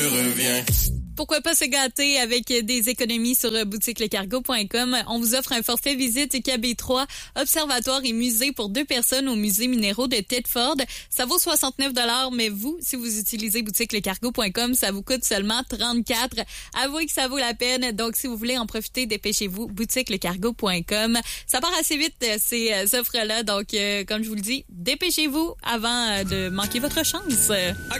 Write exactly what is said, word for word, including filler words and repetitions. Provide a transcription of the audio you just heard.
Reviens. Pourquoi pas se gâter avec des économies sur boutique le cargo point com. On vous offre un forfait visite K B trois, observatoire et musée pour deux personnes au musée minéraux de Thetford. Ça vaut soixante-neuf dollars, mais vous, si vous utilisez boutique le cargo point com, ça vous coûte seulement trente-quatre dollars. Avouez que ça vaut la peine. Donc, si vous voulez en profiter, dépêchez-vous, boutique le cargo point com. Ça part assez vite, ces offres-là. Donc, euh, comme je vous le dis, dépêchez-vous avant de manquer votre chance.